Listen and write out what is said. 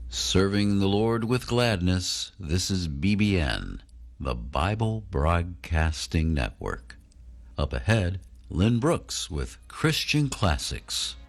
Serving the Lord with gladness, this is BBN, the Bible Broadcasting Network. Up ahead, Lynn Brooks with Christian Classics.